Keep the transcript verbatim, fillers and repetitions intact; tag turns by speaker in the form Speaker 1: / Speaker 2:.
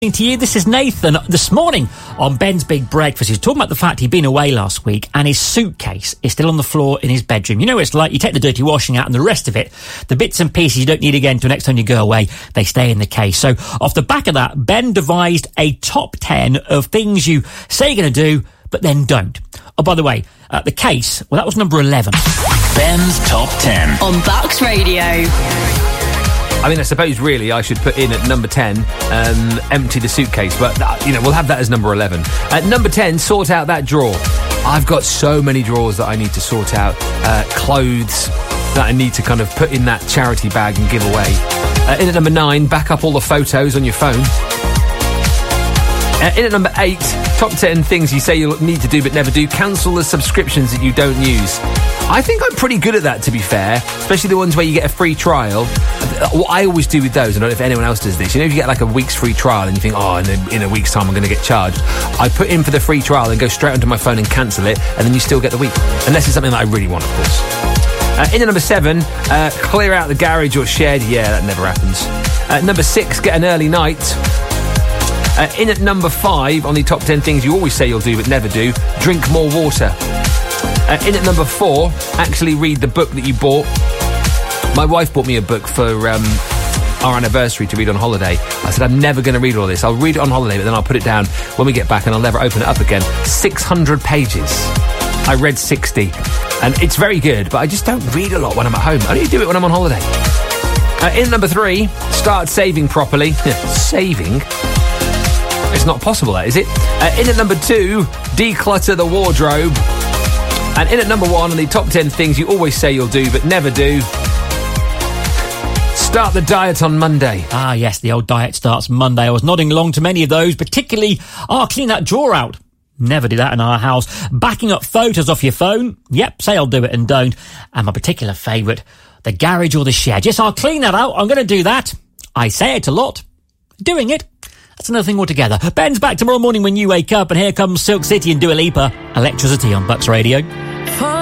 Speaker 1: To you, this is Nathan. This morning on Ben's Big Breakfast, he's talking about the fact he'd been away last week and his suitcase is still on the floor in his bedroom. You know what it's like, you take the dirty washing out and the rest of it, the bits and pieces you don't need again until next time you go away, they stay in the case. So off the back of that, Ben devised a top ten of things you say you're going to do but then don't. Oh, by the way, uh, the case, well, that was number eleven.
Speaker 2: Ben's Top ten
Speaker 3: on Bucks Radio.
Speaker 4: I mean, I suppose really I should put in at number ten, um, empty the suitcase, but, uh, you know, we'll have that as number eleven. At number ten, sort out that drawer. I've got so many drawers that I need to sort out, uh, clothes that I need to kind of put in that charity bag and give away. Uh, in at number nine, back up all the photos on your phone. Uh, in at number eight, top ten things you say you need to do but never do. Cancel the subscriptions that you don't use. I think I'm pretty good at that, to be fair, especially the ones where you get a free trial. What I always do with those, I don't know if anyone else does this, you know, if you get like a week's free trial and you think, oh, in a, in a week's time I'm going to get charged, I put in for the free trial and go straight onto my phone and cancel it, and then you still get the week. Unless it's something that I really want, of course. Uh, in at number seven, uh, clear out the garage or shed. Yeah, that never happens. Uh, number six, get an early night. Uh, in at number five, on the top ten things you always say you'll do but never do, drink more water. Uh, in at number four, actually read the book that you bought. My wife bought me a book for um, our anniversary to read on holiday. I said, I'm never going to read all this. I'll read it on holiday, but then I'll put it down when we get back and I'll never open it up again. six hundred pages. I read sixty. And it's very good, but I just don't read a lot when I'm at home. I only do it when I'm on holiday. Uh, in number three, start saving properly. Saving? It's not possible, that, is it? Uh, in at number two, declutter the wardrobe. And in at number one, on the top ten things you always say you'll do but never do, start the diet on Monday.
Speaker 1: Ah, yes, the old diet starts Monday. I was nodding along to many of those, particularly, oh, clean that drawer out. Never do that in our house. Backing up photos off your phone. Yep, say I'll do it and don't. And my particular favourite, the garage or the shed. Yes, I'll clean that out. I'm going to do that. I say it a lot. Doing it, that's another thing altogether. Ben's back tomorrow morning when you wake up, and here comes Silk City and Dua Lipa. Electricity on Bucks Radio.